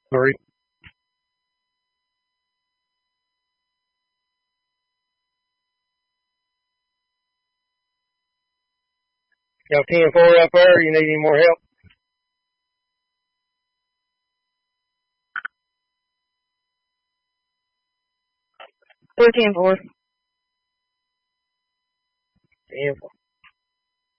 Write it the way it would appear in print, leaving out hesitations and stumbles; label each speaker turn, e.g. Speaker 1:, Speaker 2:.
Speaker 1: Three. Y'all 10-4 up there? You need any more help?
Speaker 2: 13-4.
Speaker 1: 10-4.